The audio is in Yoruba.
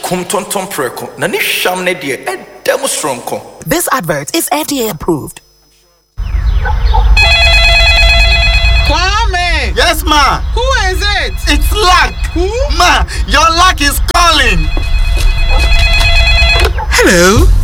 kum tonton preko. Na ni sham ne de edem stronko. This advert is FDA approved. Kwame! Yes, ma. Who is it? It's Luck. Who? Ma, your luck is calling. Hello.